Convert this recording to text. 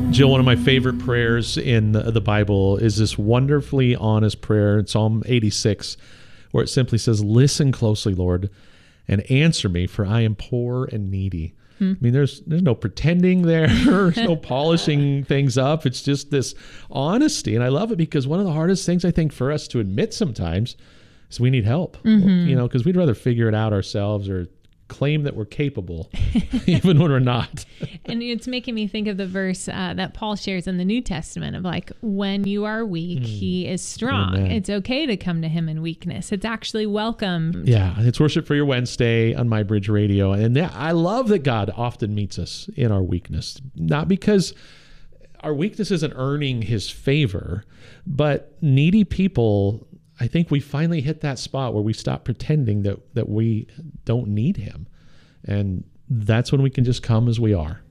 Jill, one of my favorite prayers in the Bible is this wonderfully honest prayer in Psalm 86, where it simply says, "Listen closely, Lord, and answer me, for I am poor and needy." I mean, there's no pretending there. There's no polishing things up. It's just this honesty. And I love it because one of the hardest things I think for us to admit sometimes is we need help, because we'd rather figure it out ourselves or claim that we're capable, even when we're not. And it's making me think of the verse that Paul shares in the New Testament of like, when you are weak, he is strong. Amen. It's okay to come to him in weakness. It's actually welcome. Yeah, it's Worship for Your Wednesday on My Bridge Radio. And I love that God often meets us in our weakness, not because our weakness isn't earning his favor, but needy people, I think we finally hit that spot where we stop pretending that we don't need him. And that's when we can just come as we are.